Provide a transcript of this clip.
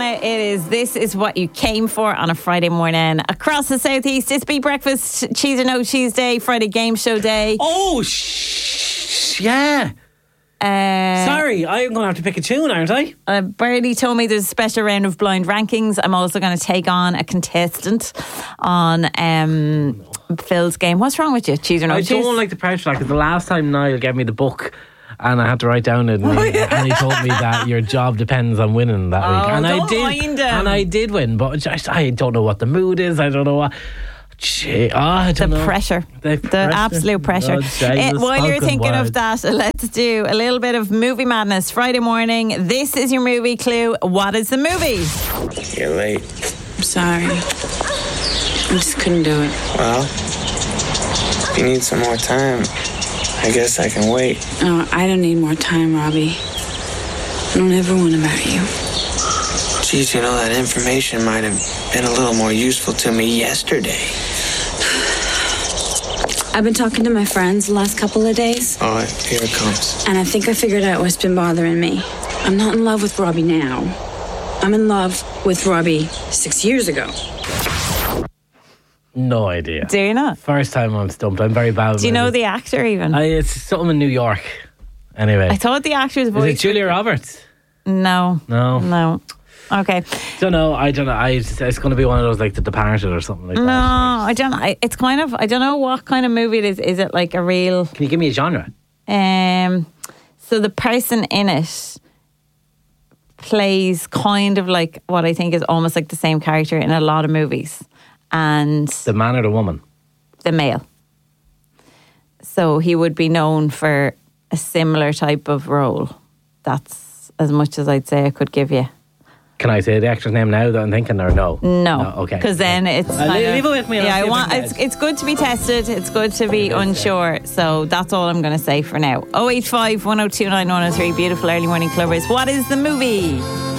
Rihanna. It is This Is What You Came For on a Friday morning. Across the southeast, it's Beat Breakfast, Cheese or No Cheese Day, Friday Game Show Day. Oh, yeah. Sorry, I'm going to have to pick a tune, aren't I? Birdie told me there's a special round of blind rankings. I'm also going to take on a contestant on Phil's game. What's wrong with you? Cheese or No Cheese? I don't like the pressure. Like the last time Niall gave me the book and I had to write down it, and he told me that your job depends on winning that week. And don't I did, mind him. and I did win, but I don't know what the mood is. I don't know what. I don't know. Pressure. The absolute pressure. While you're thinking of that, let's do a little bit of movie madness. Friday morning, this is your movie clue. What is the movie? You're late. I'm sorry. I just couldn't do it. Well, if you need some more time, I guess I can wait. Oh, I don't need more time, Robbie. I don't ever want about you. Geez, you know, that information might have been a little more useful to me yesterday. I've been talking to my friends the last couple of days. Oh, here it comes. And I think I figured out what's been bothering me. I'm not in love with Robbie now. I'm in love with Robbie 6 years ago. No idea. Do you not? First time I'm stumped. I'm very bad. Do you know the actor even? It's something in New York. Anyway. I thought the actor's voice... Is it Julia Roberts? No. Okay. Don't know. I don't know. It's going to be one of those like The Departed or something like that. No, I don't. It's kind of. I don't know what kind of movie it is. Is it like a real? Can you give me a genre? So the person in it plays kind of like what I think is almost like the same character in a lot of movies, and the man or the woman? The male. So he would be known for a similar type of role. That's as much as I'd say I could give you. Can I say the actor's name now that I'm thinking, or no? No. Okay. Because then it's leave it with me. Yeah, it's good to be tested. It's good to be unsure. So that's all I'm going to say for now. 085 1029 103. Beautiful early morning clubbers. What is the movie?